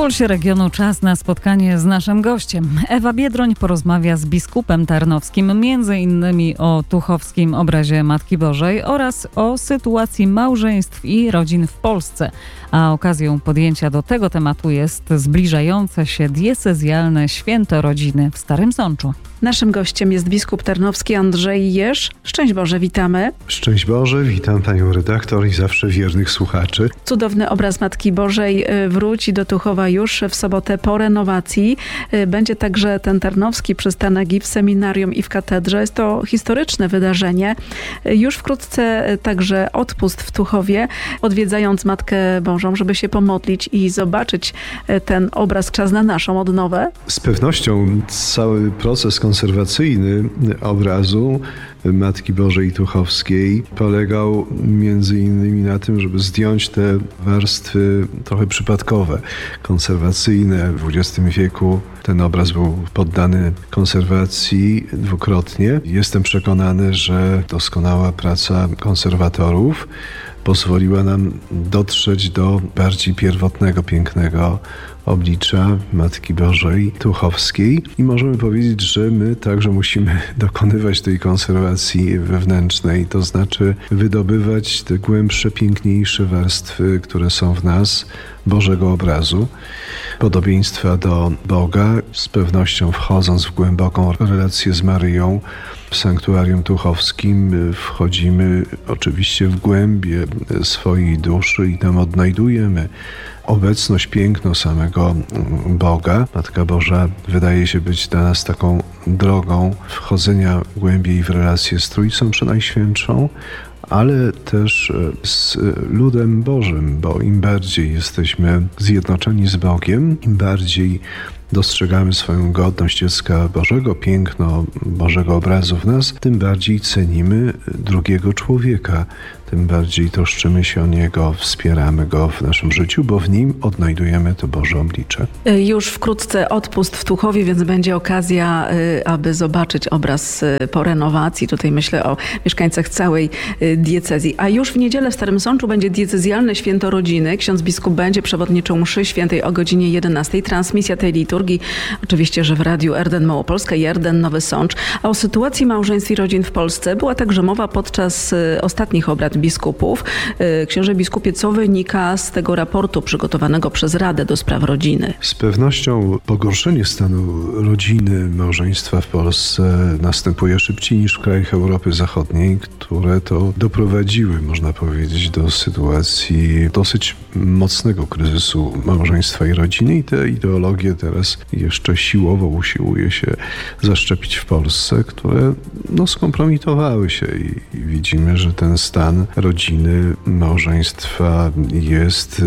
Pulsie regionu czas na spotkanie z naszym gościem. Ewa Biedroń porozmawia z biskupem tarnowskim m.in. o tuchowskim obrazie Matki Bożej oraz o sytuacji małżeństw i rodzin w Polsce. A okazją podjęcia do tego tematu jest zbliżające się diecezjalne święto rodziny w Starym Sączu. Naszym gościem jest biskup tarnowski Andrzej Jerz. Szczęść Boże, witamy. Szczęść Boże, witam panią redaktor i zawsze wiernych słuchaczy. Cudowny obraz Matki Bożej wróci do Tuchowa już w sobotę po renowacji. Będzie także ten tarnowski przystanek i w seminarium, i w katedrze. Jest to historyczne wydarzenie. Już wkrótce także odpust w Tuchowie, odwiedzając Matkę Bożą, żeby się pomodlić i zobaczyć ten obraz, czas na naszą odnowę. Z pewnością cały proces konserwacyjny obrazu Matki Bożej Tuchowskiej polegał między innymi na tym, żeby zdjąć te warstwy trochę przypadkowe, konserwacyjne. W XX wieku ten obraz był poddany konserwacji dwukrotnie. Jestem przekonany, że doskonała praca konserwatorów pozwoliła nam dotrzeć do bardziej pierwotnego, pięknego oblicza Matki Bożej Tuchowskiej i możemy powiedzieć, że my także musimy dokonywać tej konserwacji wewnętrznej, to znaczy wydobywać te głębsze, piękniejsze warstwy, które są w nas, Bożego obrazu, podobieństwa do Boga, z pewnością wchodząc w głęboką relację z Maryją. W sanktuarium tuchowskim wchodzimy oczywiście w głębie swojej duszy i tam odnajdujemy obecność, piękno samego Boga. Matka Boża wydaje się być dla nas taką drogą wchodzenia głębiej w relację z Trójcą Przenajświętszą, ale też z ludem Bożym, bo im bardziej jesteśmy zjednoczeni z Bogiem, im bardziej dostrzegamy swoją godność dziecka Bożego, piękno Bożego obrazu w nas, tym bardziej cenimy drugiego człowieka, tym bardziej troszczymy się o niego, wspieramy go w naszym życiu, bo w nim odnajdujemy to Boże oblicze. Już wkrótce odpust w Tuchowie, więc będzie okazja, aby zobaczyć obraz po renowacji. Tutaj myślę o mieszkańcach całej diecezji. A już w niedzielę w Starym Sączu będzie diecezjalne święto rodziny. Ksiądz biskup będzie przewodniczył mszy świętej o godzinie 11. Transmisja tej liturgii oczywiście, że w Radiu RDN Małopolska i RDN Nowy Sącz. A o sytuacji małżeństw i rodzin w Polsce była także mowa podczas ostatnich obrad biskupów. Księże biskupie, co wynika z tego raportu przygotowanego przez Radę do Spraw Rodziny? Z pewnością pogorszenie stanu rodziny, małżeństwa w Polsce następuje szybciej niż w krajach Europy Zachodniej, które to doprowadziły, można powiedzieć, do sytuacji dosyć mocnego kryzysu małżeństwa i rodziny i te ideologie teraz jeszcze siłowo usiłuje się zaszczepić w Polsce, które skompromitowały się i widzimy, że ten stan rodziny, małżeństwa jest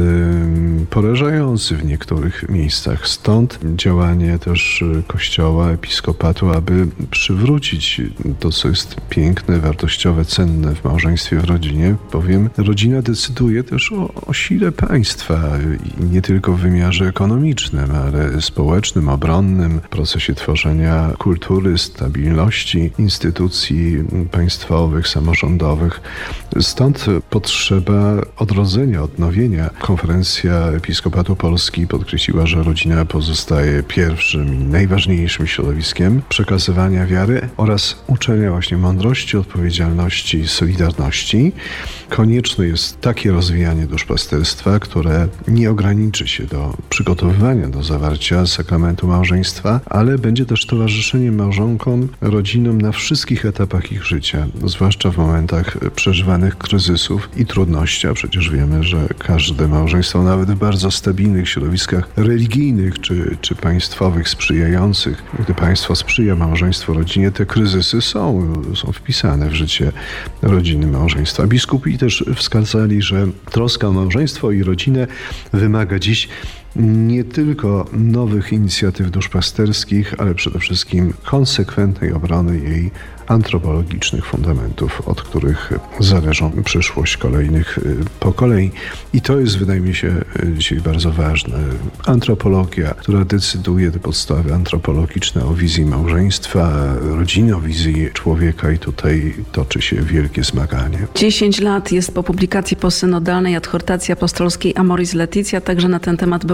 porażający w niektórych miejscach. Stąd działanie też Kościoła, episkopatu, aby przywrócić to, co jest piękne, wartościowe, cenne w małżeństwie, w rodzinie, bowiem rodzina decyduje też o sile państwa i nie tylko w wymiarze ekonomicznym, ale społecznym, obronnym, procesie tworzenia kultury, stabilności instytucji państwowych, samorządowych. Stąd potrzeba odrodzenia, odnowienia. Konferencja Episkopatu Polski podkreśliła, że rodzina pozostaje pierwszym i najważniejszym środowiskiem przekazywania wiary oraz uczenia właśnie mądrości, odpowiedzialności, solidarności. Konieczne jest takie rozwijanie duszpasterstwa, które nie ograniczy się do przygotowywania do zawarcia sakramentu małżeństwa, ale będzie też towarzyszeniem małżonkom, rodzinom na wszystkich etapach ich życia, zwłaszcza w momentach przeżywanych kryzysów i trudności, a przecież wiemy, że każde małżeństwo, nawet w bardzo stabilnych środowiskach religijnych czy państwowych, sprzyjających, gdy państwo sprzyja małżeństwu, rodzinie, te kryzysy są wpisane w życie rodziny, małżeństwa. Biskupi też wskazali, że troska o małżeństwo i rodzinę wymaga dziś nie tylko nowych inicjatyw duszpasterskich, ale przede wszystkim konsekwentnej obrony jej antropologicznych fundamentów, od których zależą przyszłość kolejnych pokoleń. I to jest, wydaje mi się, dzisiaj bardzo ważne. Antropologia, która decyduje te podstawy antropologiczne o wizji małżeństwa, rodziny, o wizji człowieka i tutaj toczy się wielkie zmaganie. 10 lat jest po publikacji posynodalnej adhortacji apostolskiej Amoris Laetitia, także na ten temat było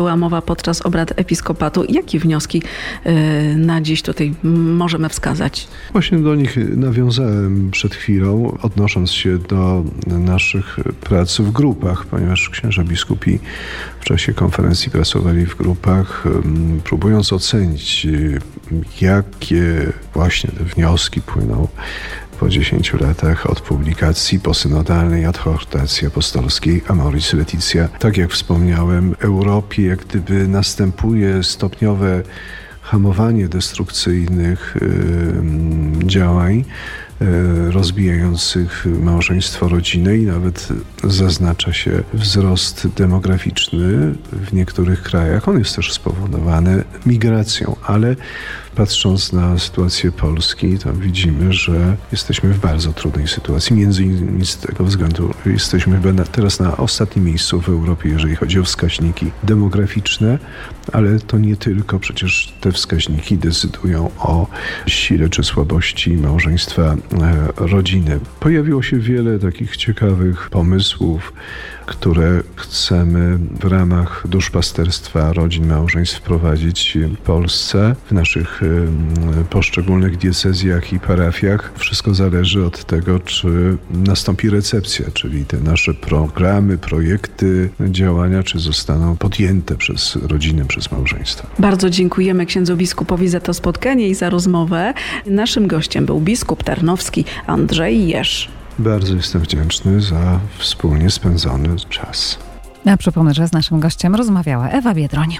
była mowa podczas obrad episkopatu. Jakie wnioski na dziś tutaj możemy wskazać? Właśnie do nich nawiązałem przed chwilą, odnosząc się do naszych prac w grupach, ponieważ księża biskupi w czasie konferencji pracowali w grupach, próbując ocenić, jakie właśnie te wnioski płyną po 10 latach od publikacji posynodalnej Adhortacji Apostolskiej Amoris Laetitia. Tak jak wspomniałem, Europie jak gdyby następuje stopniowe hamowanie destrukcyjnych działań rozbijających małżeństwo, rodzinę i nawet zaznacza się wzrost demograficzny w niektórych krajach. On jest też spowodowany migracją, ale patrząc na sytuację Polski, to widzimy, że jesteśmy w bardzo trudnej sytuacji. Między innymi z tego względu jesteśmy chyba teraz na ostatnim miejscu w Europie, jeżeli chodzi o wskaźniki demograficzne, ale to nie tylko, przecież te wskaźniki decydują o sile czy słabości małżeństwa, rodziny. Pojawiło się wiele takich ciekawych pomysłów, które chcemy w ramach duszpasterstwa rodzin, małżeństw wprowadzić w Polsce, w naszych poszczególnych diecezjach i parafiach. Wszystko zależy od tego, czy nastąpi recepcja, czyli te nasze programy, projekty, działania, czy zostaną podjęte przez rodziny, przez małżeństwa. Bardzo dziękujemy księdzu biskupowi za to spotkanie i za rozmowę. Naszym gościem był biskup tarnowski Andrzej Jerz. Bardzo jestem wdzięczny za wspólnie spędzony czas. Ja przypomnę, że z naszym gościem rozmawiała Ewa Biedroń.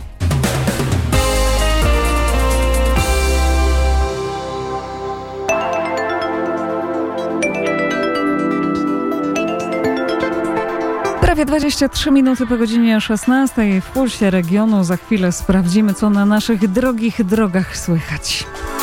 Prawie 23 minuty po godzinie 16 w Pulsie Regionu. Za chwilę sprawdzimy, co na naszych drogich drogach słychać.